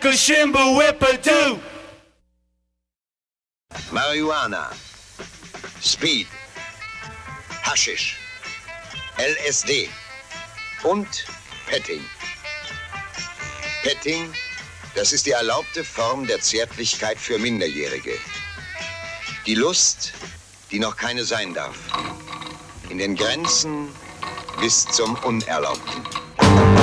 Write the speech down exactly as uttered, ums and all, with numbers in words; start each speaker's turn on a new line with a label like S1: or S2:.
S1: Shaka Shimba Whippadoo.
S2: Marihuana, Speed, Haschisch, L S D und Petting. Petting, das ist die erlaubte Form der Zärtlichkeit für Minderjährige. Die Lust, die noch keine sein darf. In den Grenzen bis zum Unerlaubten.